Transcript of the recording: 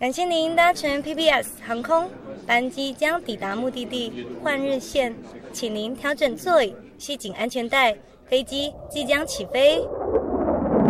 感谢您搭乘 PBS 航空，班机将抵达目的地换日线，请您调整座椅，系紧安全带，飞机即将起飞。